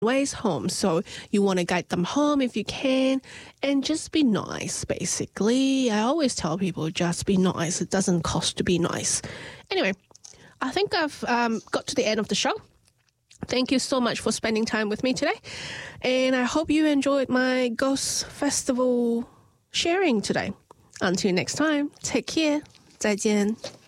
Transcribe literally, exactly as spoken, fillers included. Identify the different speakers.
Speaker 1: ways home. So you want to guide them home if you can, and just be nice, basically. I always tell people, just be nice. It doesn't cost to be nice. Anyway, I think I've um, got to the end of the show. Thank you so much for spending time with me today. And I hope you enjoyed my Ghost Festival sharing today. Until next time, take care. 再见.